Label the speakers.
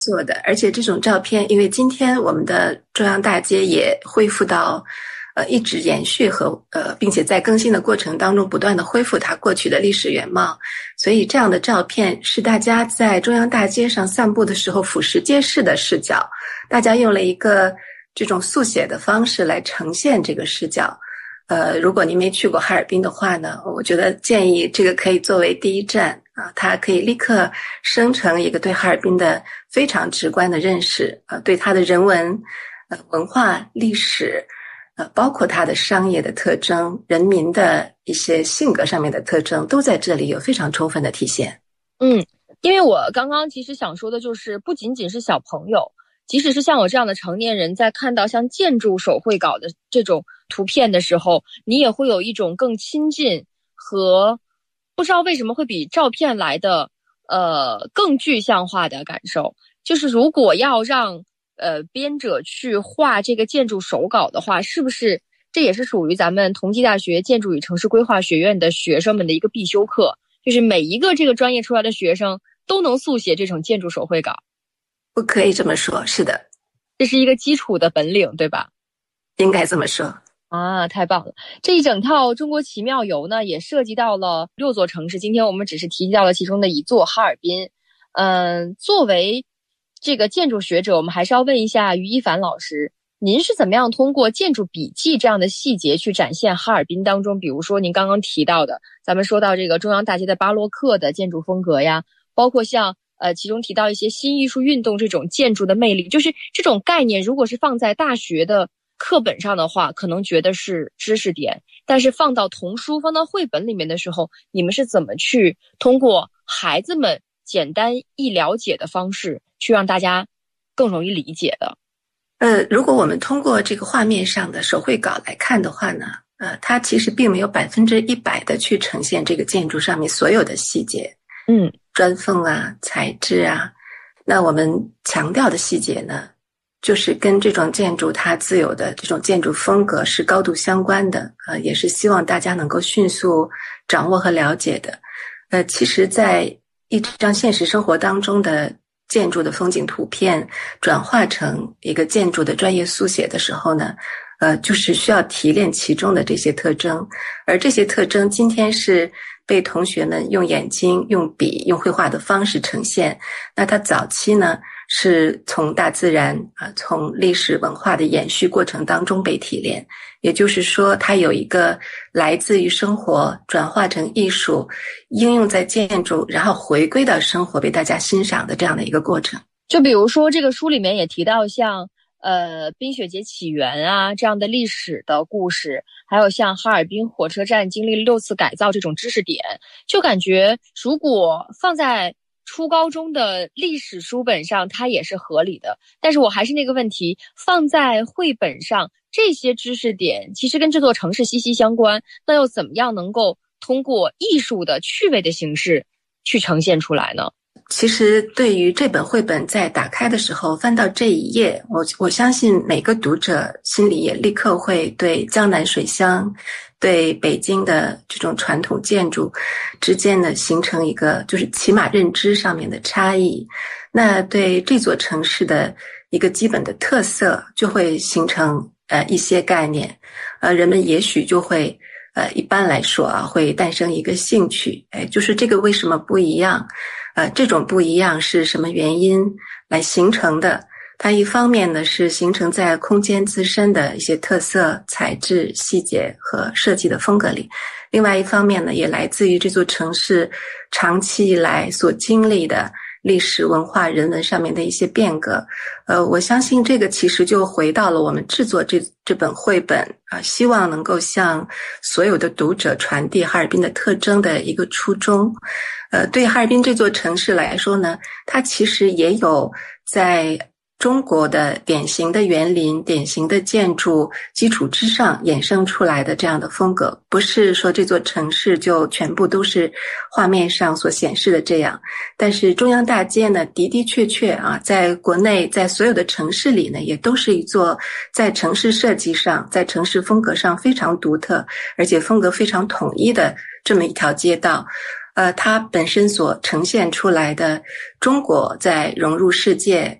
Speaker 1: 做的，而且这种照片，因为今天我们的中央大街也恢复到，一直延续和并且在更新的过程当中不断的恢复它过去的历史原貌，所以这样的照片是大家在中央大街上散步的时候俯视皆是的视角，大家用了一个这种速写的方式来呈现这个视角。如果您没去过哈尔滨的话呢，我觉得建议这个可以作为第一站啊，它可以立刻生成一个对哈尔滨的非常直观的认识，对它的人文、文化、历史，包括它的商业的特征、人民的一些性格上面的特征，都在这里有非常充分的体现。
Speaker 2: 因为我刚刚其实想说的就是，不仅仅是小朋友，即使是像我这样的成年人，在看到像建筑手绘稿的这种图片的时候，你也会有一种更亲近和不知道为什么会比照片来的更具象化的感受。就是如果要让编者去画这个建筑手稿的话，是不是这也是属于咱们同济大学建筑与城市规划学院的学生们的一个必修课，就是每一个这个专业出来的学生都能速写这种建筑手绘稿？
Speaker 1: 不可以这么说，是的，
Speaker 2: 这是一个基础的本领，对吧？
Speaker 1: 应该这么说
Speaker 2: 啊，太棒了！这一整套中国奇妙游呢，也涉及到了6座城市，今天我们只是提及到了其中的一座哈尔滨。作为这个建筑学者，我们还是要问一下于一凡老师，您是怎么样通过建筑笔记这样的细节去展现哈尔滨当中，比如说您刚刚提到的，咱们说到这个中央大街的巴洛克的建筑风格呀，包括像其中提到一些新艺术运动这种建筑的魅力，就是这种概念如果是放在大学的课本上的话，可能觉得是知识点，但是放到童书、放到绘本里面的时候，你们是怎么去通过孩子们简单易了解的方式去让大家更容易理解的？
Speaker 1: 如果我们通过这个画面上的手绘稿来看的话呢，它其实并没有100%的去呈现这个建筑上面所有的细节，砖缝啊、材质啊，那我们强调的细节呢，就是跟这种建筑它自有的这种建筑风格是高度相关的，也是希望大家能够迅速掌握和了解的。其实在一张现实生活当中的建筑的风景图片转化成一个建筑的专业速写的时候呢，就是需要提炼其中的这些特征，而这些特征今天是被同学们用眼睛、用笔、用绘画的方式呈现。那它早期呢，是从大自然从历史文化的延续过程当中被提炼，也就是说，它有一个来自于生活转化成艺术，应用在建筑，然后回归到生活被大家欣赏的这样的一个过程。
Speaker 2: 就比如说这个书里面也提到像冰雪节起源啊这样的历史的故事，还有像哈尔滨火车站经历了6次改造这种知识点，就感觉如果放在初高中的历史书本上它也是合理的，但是我还是那个问题，放在绘本上这些知识点其实跟这座城市息息相关，那又怎么样能够通过艺术的趣味的形式去呈现出来呢？
Speaker 1: 其实对于这本绘本在打开的时候翻到这一页，我相信每个读者心里也立刻会对江南水乡、对北京的这种传统建筑之间的形成一个就是起码认知上面的差异，那对这座城市的一个基本的特色就会形成一些概念，人们也许就会一般来说会诞生一个兴趣，就是这个为什么不一样？这种不一样是什么原因来形成的？它一方面呢是形成在空间自身的一些特色、材质、细节和设计的风格里，另外一方面呢也来自于这座城市长期以来所经历的历史文化人文上面的一些变革。我相信这个其实就回到了我们制作这本绘本希望能够向所有的读者传递哈尔滨的特征的一个初衷。对哈尔滨这座城市来说呢，它其实也有在中国的典型的园林、典型的建筑基础之上衍生出来的这样的风格，不是说这座城市就全部都是画面上所显示的这样。但是中央大街呢，的的确确在国内在所有的城市里呢，也都是一座在城市设计上、在城市风格上非常独特，而且风格非常统一的这么一条街道。 它本身所呈现出来的中国在融入世界